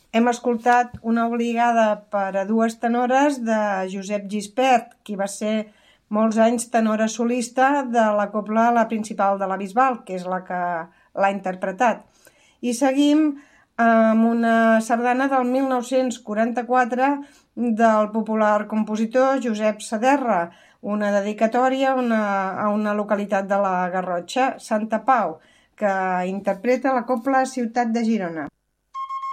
hem escoltat una obligada per a dues tenores de Josep Gispert, qui va ser molts anys tenora solista de la cobla La Principal de la Bisbal, que és la que l'ha interpretat. I seguim amb una sardana del 1944 del popular compositor Josep Saderra, una dedicatòria a una localitat de la Garrotxa, Santa Pau, que interpreta la cobla Ciutat de Girona.